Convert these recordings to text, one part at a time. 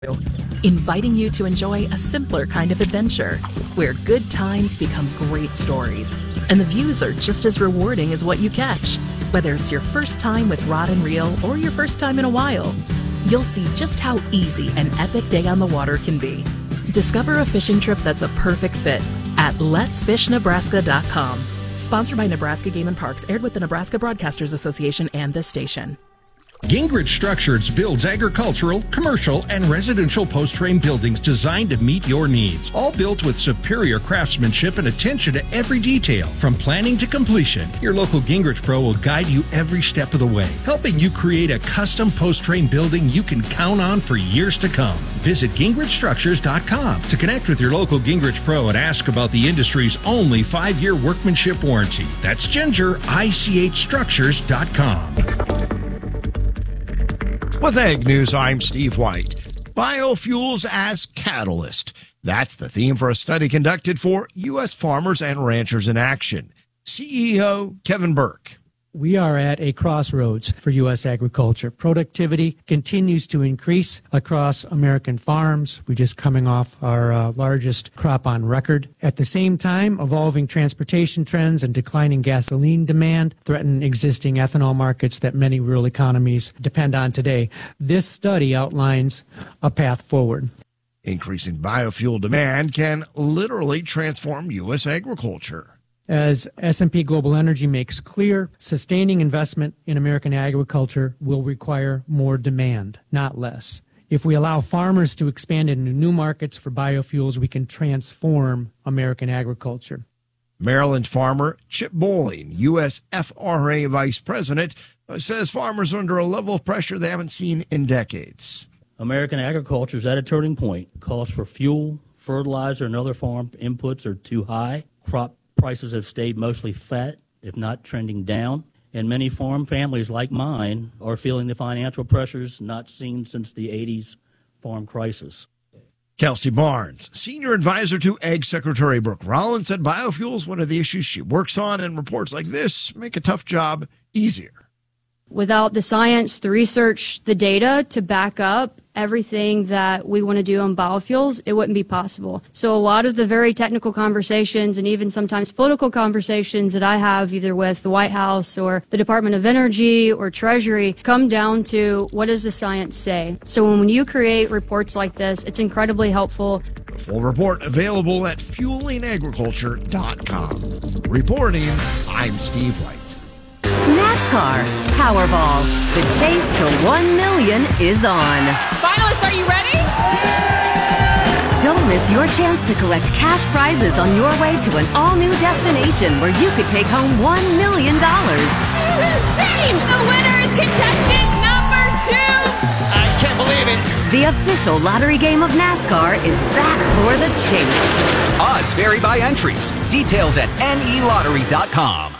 Inviting you to enjoy a simpler kind of adventure, where good times become great stories, and the views are just as rewarding as what you catch. Whether it's your first time with rod and reel or your first time in a while, you'll see just how easy an epic day on the water can be. Discover a fishing trip that's a perfect fit at letsfishnebraska.com. Sponsored by Nebraska Game and Parks, aired with the Nebraska Broadcasters Association and this station. Gingrich Structures builds agricultural, commercial, and residential post-frame buildings designed to meet your needs. All built with superior craftsmanship and attention to every detail. From planning to completion, your local Gingrich Pro will guide you every step of the way, helping you create a custom post-frame building you can count on for years to come. Visit GingrichStructures.com to connect with your local Gingrich Pro and ask about the industry's only 5-year workmanship warranty. That's GingerICHStructures.com. With Ag News, I'm Steve White. Biofuels as catalyst. That's the theme for a study conducted for U.S. Farmers and Ranchers in Action. CEO Kevin Burke. We are at a crossroads for U.S. agriculture. Productivity continues to increase across American farms. We're just coming off our largest crop on record. At the same time, evolving transportation trends and declining gasoline demand threaten existing ethanol markets that many rural economies depend on today. This study outlines a path forward. Increasing biofuel demand can literally transform U.S. agriculture. As S&P Global Energy makes clear, sustaining investment in American agriculture will require more demand, not less. If we allow farmers to expand into new markets for biofuels, we can transform American agriculture. Maryland farmer Chip Bowling, U.S. FRA Vice President, says farmers are under a level of pressure they haven't seen in decades. American agriculture is at a turning point. Costs for fuel, fertilizer, and other farm inputs are too high. Crop prices have stayed mostly flat, if not trending down, and many farm families like mine are feeling the financial pressures not seen since the 80s farm crisis. Kelsey Barnes, senior advisor to Ag Secretary Brooke Rollins, said biofuels, one of the issues she works on, and reports like this make a tough job easier. Without the science, the research, the data to back up everything that we want to do on biofuels, it wouldn't be possible. So a lot of the very technical conversations and even sometimes political conversations that I have either with the White House or the Department of Energy or Treasury come down to what does the science say? So when you create reports like this, it's incredibly helpful. The full report available at fuelingagriculture.com. Reporting, I'm Steve White. NASCAR Powerball. The chase to 1 million is on. Finalists, are you ready? Don't miss your chance to collect cash prizes on your way to an all-new destination where you could take home $1 million. This is insane! The winner is contestant number 2! I can't believe it. The official lottery game of NASCAR is back for the chase. Odds vary by entries. Details at nelottery.com.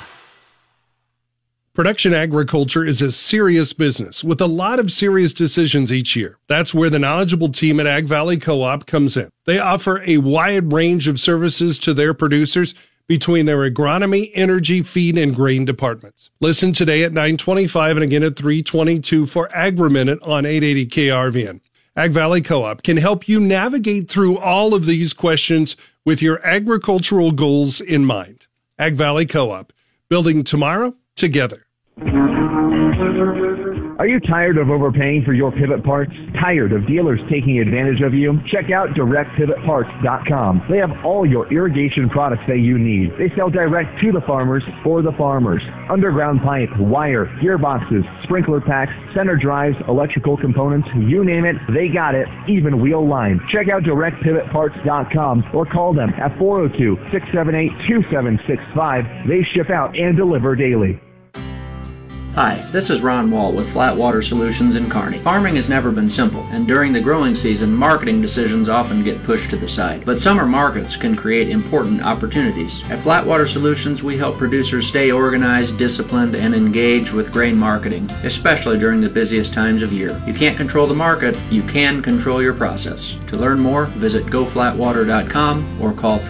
Production agriculture is a serious business with a lot of serious decisions each year. That's where the knowledgeable team at Ag Valley Co-op comes in. They offer a wide range of services to their producers between their agronomy, energy, feed, and grain departments. Listen today at 9:25 and again at 3:22 for Agri-Minute on 880 KRVN. Ag Valley Co-op can help you navigate through all of these questions with your agricultural goals in mind. Ag Valley Co-op, building tomorrow together. Are you tired of overpaying for your pivot parts? Tired of dealers taking advantage of you? Check out DirectPivotParts.com. They have all your irrigation products that you need. They sell direct to the farmers for the farmers. Underground pipe, wire, gearboxes, sprinkler packs, center drives, electrical components, you name it, they got it, even wheel line. Check out DirectPivotParts.com or call them at 402-678-2765. They ship out and deliver daily. Hi, this is Ron Wall with Flatwater Solutions in Kearney. Farming has never been simple, and during the growing season, marketing decisions often get pushed to the side. But summer markets can create important opportunities. At Flatwater Solutions, we help producers stay organized, disciplined, and engaged with grain marketing, especially during the busiest times of year. You can't control the market, you can control your process. To learn more, visit goflatwater.com or call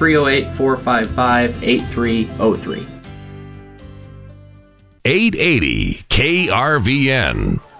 308-455-8303. 880 KRVN.